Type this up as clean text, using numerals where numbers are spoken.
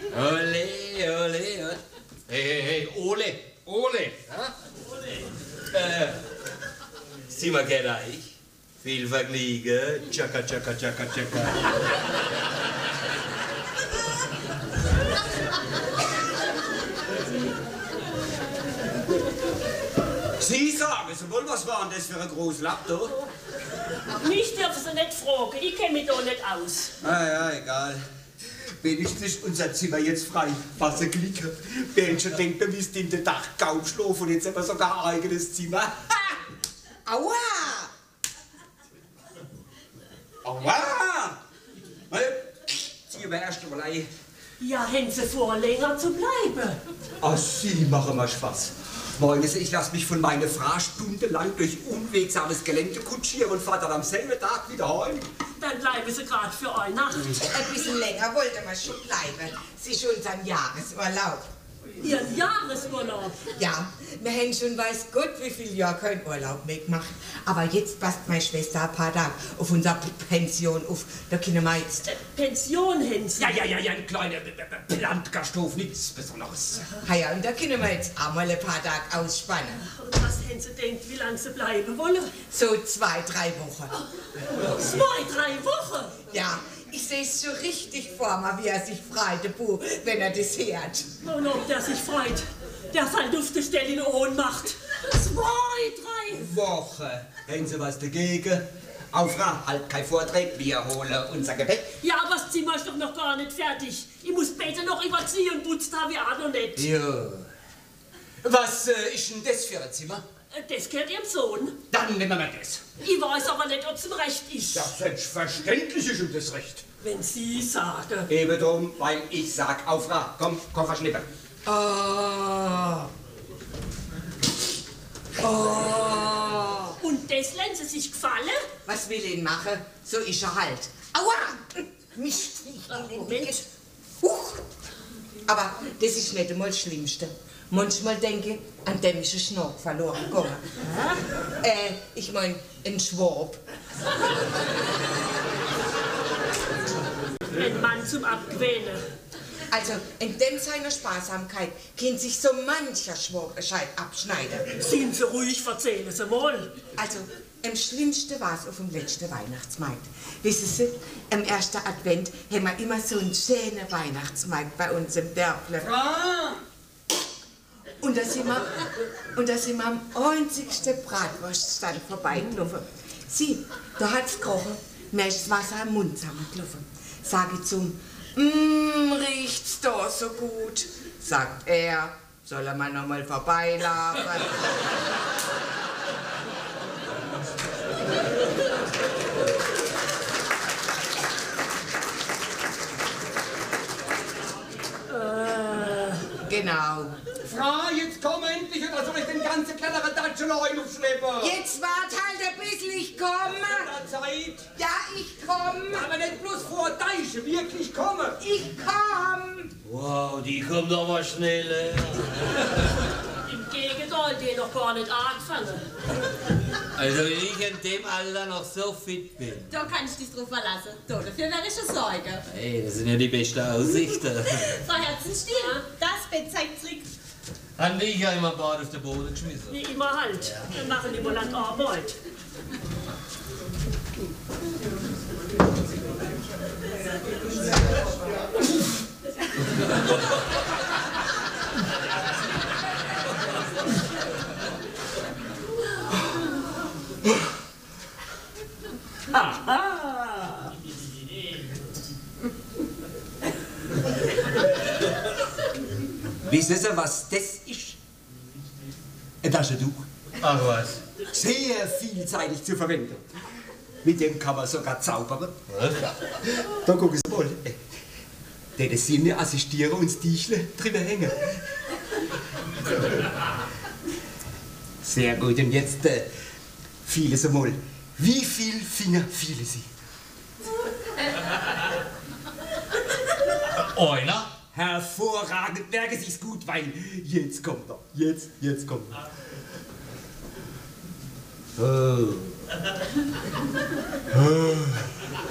Ole, ole. Hey, Ole. Ja? Sieh mal, ich. Viel Vergnügen. Tschakka. Sie sagen Sie wohl, was war denn das für ein großes Laptop? Mich dürfen Sie nicht fragen, ich kenne mich da nicht aus. Ja, egal. Wenigstens ist unser Zimmer jetzt frei. Was ein Glück. Während schon denkt, wir müssten in den Dach kaum schlafen und jetzt haben wir sogar ein eigenes Zimmer. Ha! Aua! Aua! Zieh wir erst mal ein. Ja, haben Sie vor, länger zu bleiben? Ach, Sie machen mal Spaß. Meinen Sie, ich lasse mich von meiner Frau stundenlang durch unwegsames Gelände kutschieren und fahre dann am selben Tag wieder heim? Dann bleiben Sie gerade für eine Nacht. Ein bisschen länger wollte man schon bleiben. Sie ist unseren Jahresurlaub. Ihren Jahresurlaub? Ja, wir haben schon weiß Gott wie viel Jahre keinen Urlaub mehr gemacht. Aber jetzt passt meine Schwester ein paar Tage auf unsere Pension auf. Da können wir jetzt... Pension haben Sie? Ja, ein kleiner Landgasthof, nichts Besonderes. Ja, und da können wir jetzt auch mal ein paar Tage ausspannen. Und was haben Sie gedacht, wie lange Sie bleiben wollen? So 2-3 Wochen. 2-3 Wochen? Ja, ich sehe es schon richtig vor mir, wie er sich freut, der Bu, wenn er das hört. Und ob der sich freut, der fällt auf die Stelle in Ohnmacht. 2-3 Wochen. Haben Sie was dagegen? Aufra, halt kein Vortrag, wir holen unser Gepäck. Ja, aber das Zimmer ist doch noch gar nicht fertig. Ich muss später noch überziehen und putzt habe ich auch noch nicht. Ja. Was ist denn das für ein Zimmer? Das gehört Ihrem Sohn. Dann nehmen wir das. Ich weiß aber nicht, ob es ihm recht ist. Ja, selbstverständlich ist ihm das recht. Wenn Sie sagen. Eben drum, weil ich sag, Aufra, komm, Kocher schnippen. Und das lassen Sie sich gefallen? Was will ihn machen? So ist er halt. Aua! Mich Moment. Huch! Aber das ist nicht einmal das Schlimmste. Manchmal denke ich, an dem ist ein Schnack verloren gegangen. Ich mein, ein Schwab. Ein Mann zum Abgewöhnen. Also, in dem seiner Sparsamkeit kann sich so mancher Schwab abschneiden. Sind Sie ruhig, erzählen Sie mal. Also, am schlimmsten war es auf dem letzten Weihnachtsmarkt. Wissen Sie, am ersten Advent haben wir immer so einen schönen Weihnachtsmarkt bei uns im Dörfle. Und da sind wir am einzigsten Bratwurststand vorbeigelaufen. Sieh, da hat's gekrochen, mir ist das Wasser im Mund zusammengelaufen. Sag ich zum, riecht's da so gut? Sagt er, soll er mal noch mal vorbeilaufen? Genau. Frau, jetzt komm endlich, oder soll ich den ganzen kleineren Datschen noch aufschleppen? Jetzt wart halt ein bisschen, ich komme. Zeit. Ja, ich komme. Aber nicht bloß vor Deiche, wirklich komme. Ich komme. Wow, die kommt aber schnell. Im Gegenteil, die noch gar nicht angefangen. Also wenn ich in dem Alter noch so fit bin. Da kann ich dich drauf verlassen. Dafür wäre ich schon Sorge. Hey, das sind ja die besten Aussichten. Frau Herzenstiel, das Bett zeigt zurück. Haben mich ja immer Bad auf den Boden geschmissen. Wie immer halt. Wir machen immer lang Arbeit. Aha! Wissen Sie, was das ist? Ein Taschentuch. Ach was. Sehr vielseitig zu verwenden. Mit dem kann man sogar zaubern. Was? Da gucken Sie mal. Der Sinne assistieren und das Tischle drüber hängen. Sehr gut. Und jetzt fühlen Sie mal. Wie viele Finger fühlen Sie? Einer? Hervorragend. Merken Sie es gut, weil jetzt kommt er. Jetzt kommt er. Oh.